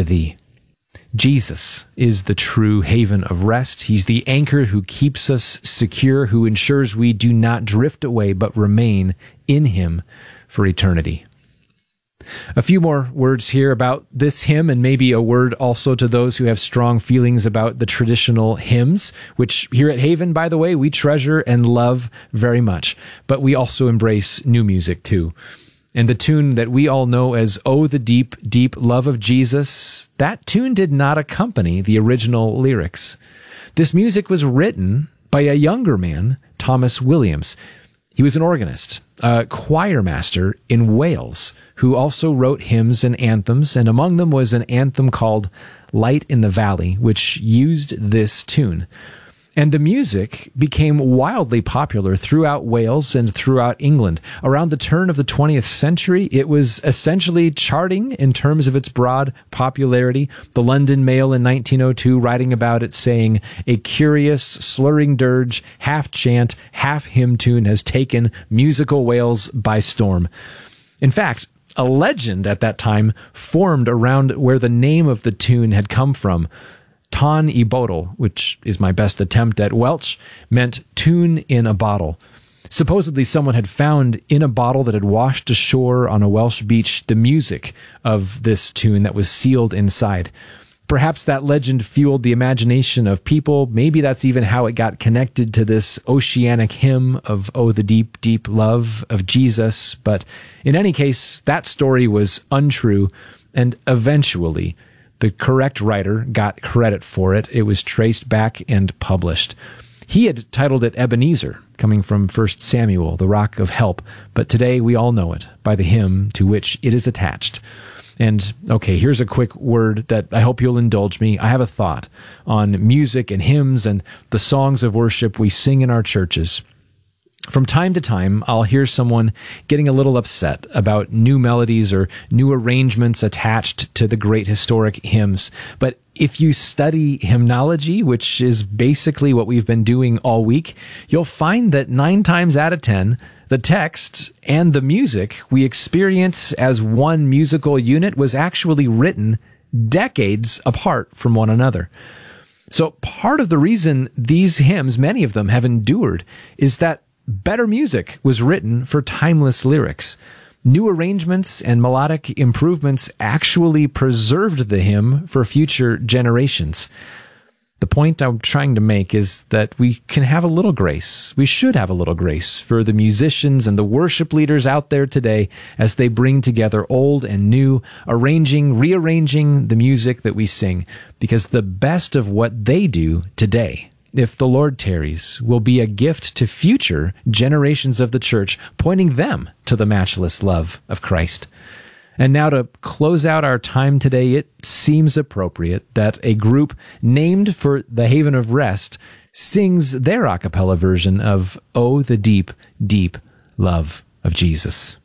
to thee. Jesus is the true haven of rest. He's the anchor who keeps us secure, who ensures we do not drift away, but remain in him for eternity. A few more words here about this hymn, and maybe a word also to those who have strong feelings about the traditional hymns, which here at Haven, by the way, we treasure and love very much, but we also embrace new music too. And the tune that we all know as "Oh, the Deep, Deep Love of Jesus," that tune did not accompany the original lyrics. This music was written by a younger man, Thomas Williams. He was an organist, a choir master in Wales, who also wrote hymns and anthems, and among them was an anthem called "Light in the Valley," which used this tune. And the music became wildly popular throughout Wales and throughout England. Around the turn of the 20th century, it was essentially charting in terms of its broad popularity. The London Mail in 1902 writing about it saying, "A curious, slurring dirge, half chant, half hymn tune has taken musical Wales by storm." In fact, a legend at that time formed around where the name of the tune had come from. Ton y Bodl, which is my best attempt at Welsh, meant tune in a bottle. Supposedly someone had found in a bottle that had washed ashore on a Welsh beach the music of this tune that was sealed inside. Perhaps that legend fueled the imagination of people. Maybe that's even how it got connected to this oceanic hymn of "Oh, the deep, deep love of Jesus." But in any case, that story was untrue, and eventually the correct writer got credit for it. It was traced back and published. He had titled it Ebenezer, coming from 1 Samuel, the rock of help, but today we all know it by the hymn to which it is attached. And okay, here's a quick word that I hope you'll indulge me. I have a thought on music and hymns and the songs of worship we sing in our churches. From time to time, I'll hear someone getting a little upset about new melodies or new arrangements attached to the great historic hymns. But if you study hymnology, which is basically what we've been doing all week, you'll find that 9 times out of 10, the text and the music we experience as one musical unit was actually written decades apart from one another. So part of the reason these hymns, many of them, have endured is that better music was written for timeless lyrics. New arrangements and melodic improvements actually preserved the hymn for future generations. The point I'm trying to make is that we can have a little grace. We should have a little grace for the musicians and the worship leaders out there today as they bring together old and new, arranging, rearranging the music that we sing, because the best of what they do today, if the Lord tarries, will be a gift to future generations of the church, pointing them to the matchless love of Christ. And now to close out our time today, it seems appropriate that a group named for the Haven of Rest sings their a cappella version of "Oh, the Deep, Deep Love of Jesus."